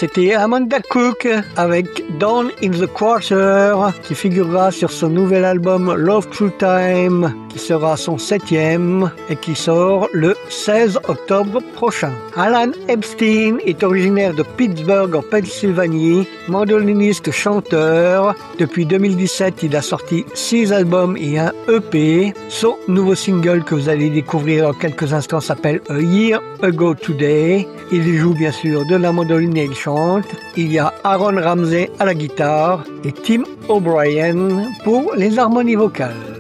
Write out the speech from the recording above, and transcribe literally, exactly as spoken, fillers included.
C'était Amanda Cook avec Down in the Quarter qui figurera sur son nouvel album Love Through Time qui sera son septième et qui sort le seize octobre prochain. Alan Epstein est originaire de Pittsburgh en Pennsylvanie, mandoliniste chanteur. Depuis deux mille dix-sept, il a sorti six albums et un E P. Son nouveau single que vous allez découvrir dans quelques instants s'appelle A Year Ago Today. Il joue bien sûr de la mandoline et il chante. Il y a Aaron Ramsey à la guitare et Tim O'Brien pour les harmonies vocales.